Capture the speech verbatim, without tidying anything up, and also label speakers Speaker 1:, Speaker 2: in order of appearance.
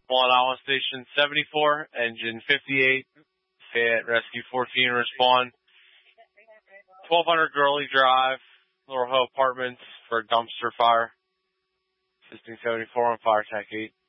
Speaker 1: One Island Station seventy-four, engine fifty-eight, Fayette Rescue fourteen, respond. twelve hundred Gurley Drive, Laurel Hill Apartments for a dumpster fire. Assisting seventy-four on Fire Tech eight.